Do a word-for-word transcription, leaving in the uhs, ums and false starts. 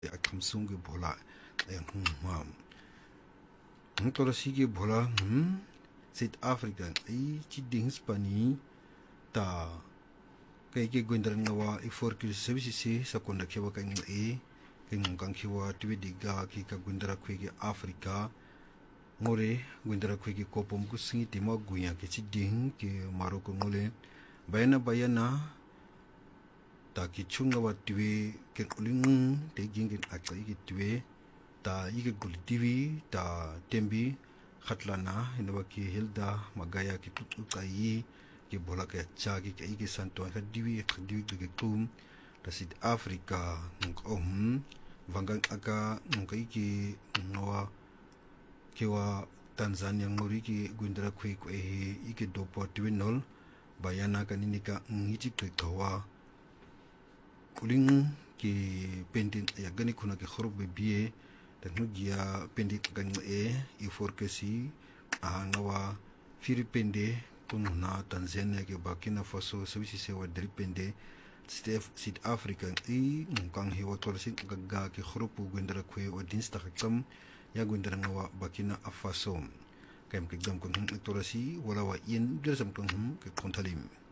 akamsungi bola ayang hum hum torasigi bola hum South Africa ay chiding Spani ta kay ke gwendran ngawa ifor ki services sa konda kiwa kay ng e kay ng kang kiwa tiwi diga ki ka gwendra kwe ki Africa ngore gwendra kwe ki kopom ku singi timo guya ki chiding ki Maroko ngole bayana bayana ta ki chunga wa tiwi ke kuling te gingin atsa iki tiwi ta iki guli tiwi ta tembi khatlana hinawa ki Hilda magaya ki tutukai ki bola ka cha ki ka iki santo ka diwi ka diwi ki kum ta South Africa ng om vangang aga ng ka iki ngawa kiwa Tanzania ngori ki gwindra kwe kwe iki dopo tiwi nol bayana kanini ka ngiti kwe kawa kuling ki pendin ya gani kuna ki khurub biye dan nugia pendit kan e ifor kesi a ngawa firi pende kununa Tanzania ke Burkina Faso sabisi sewa dari pende South Africa i ngkang hewa tolsin gaga ki khurub gwendra kwe o dinsta khakam ya gwendra ngawa Burkina Faso kem ke gam kun torasi wala wa yin dersam kun ke kontalim